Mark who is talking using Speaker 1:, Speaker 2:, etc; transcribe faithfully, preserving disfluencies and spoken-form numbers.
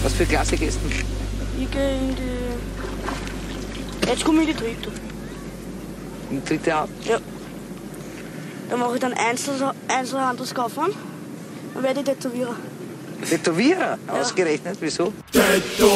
Speaker 1: Was für Klasse gehst du?
Speaker 2: Ich gehe in die... Jetzt komme ich in die dritte.
Speaker 1: In die dritte Haupt?
Speaker 2: Ja. Dann mache ich dann Einzel Einzelhandelskaufmann. Dann werde ich Tätowierer.
Speaker 1: Tätowierer? Ausgerechnet, wieso?